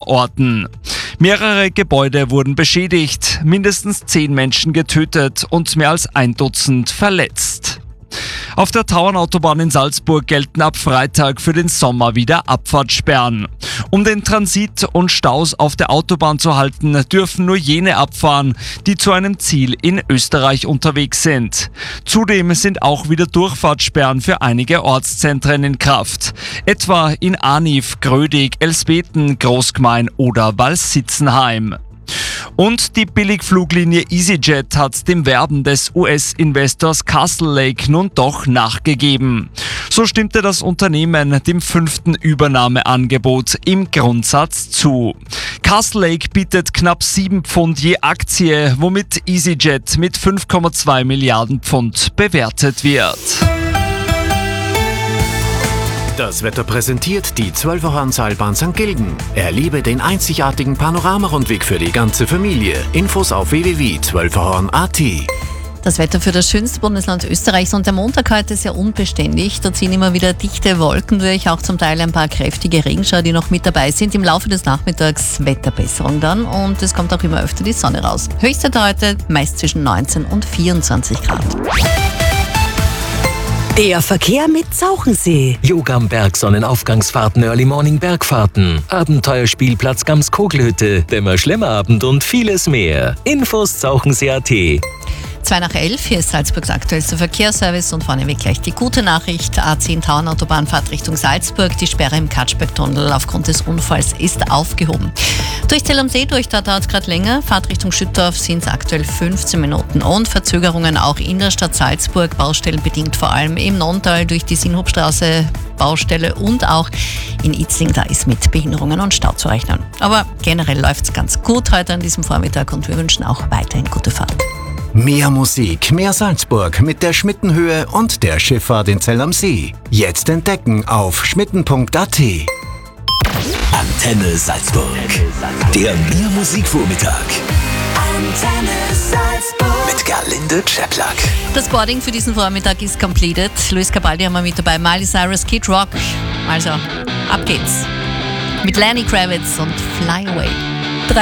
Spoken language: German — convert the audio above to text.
verorten. Mehrere Gebäude wurden beschädigt, mindestens 10 Menschen getötet und mehr als 1 Dutzend verletzt. Auf der Tauernautobahn in Salzburg gelten ab Freitag für den Sommer wieder Abfahrtssperren. Um den Transit und Staus auf der Autobahn zu halten, dürfen nur jene abfahren, die zu einem Ziel in Österreich unterwegs sind. Zudem sind auch wieder Durchfahrtssperren für einige Ortszentren in Kraft. Etwa in Aniv, Grödig, Elsbeten, Großgmain oder Walsitzenheim. Und die Billigfluglinie EasyJet hat dem Werben des US-Investors Castlelake nun doch nachgegeben. So stimmte das Unternehmen dem 5. Übernahmeangebot im Grundsatz zu. Castlelake bietet knapp 7 Pfund je Aktie, womit EasyJet mit 5,2 Milliarden Pfund bewertet wird. Das Wetter präsentiert die 12er-Horn-Seilbahn St. Gilgen. Erlebe den einzigartigen Panoramarundweg für die ganze Familie. Infos auf www.12erhorn.at. Das Wetter für das schönste Bundesland Österreichs und der Montag heute sehr unbeständig. Da ziehen immer wieder dichte Wolken durch, auch zum Teil ein paar kräftige Regenschauer, die noch mit dabei sind. Im Laufe des Nachmittags Wetterbesserung dann und es kommt auch immer öfter die Sonne raus. Höchstwerte heute meist zwischen 19 und 24 Grad. Der Verkehr mit Zauchensee. Yoga am Berg, Sonnenaufgangsfahrten, Early Morning Bergfahrten, Abenteuerspielplatz Gams Kogelhütte, Dämmer-Schlemmerabend und vieles mehr. Infos Zauchensee.at. 11:02, hier ist Salzburgs aktuellster Verkehrsservice und vorneweg gleich die gute Nachricht. A10 Tauernautobahn-Fahrt Richtung Salzburg. Die Sperre im Katschberg-Tunnel aufgrund des Unfalls ist aufgehoben. Durch Zell am See durch, da dauert es gerade länger. Fahrt Richtung Schüttorf sind es aktuell 15 Minuten und Verzögerungen auch in der Stadt Salzburg. Baustellen bedingt vor allem im Nonntal durch die Sinnhofstraße Baustelle und auch in Itzling, da ist mit Behinderungen und Stau zu rechnen. Aber generell läuft es ganz gut heute an diesem Vormittag und wir wünschen auch weiterhin gute Fahrt. Mehr Musik, mehr Salzburg mit der Schmittenhöhe und der Schifffahrt in Zell am See. Jetzt entdecken auf schmitten.at. Antenne Salzburg. Der Mehr-Musik-Vormittag. Antenne Salzburg. Mit Gerlinde Czeplak. Das Boarding für diesen Vormittag ist completed. Luis Capaldi haben wir mit dabei, Miley Cyrus, Kid Rock. Also, ab geht's. Mit Lenny Kravitz und Fly Away.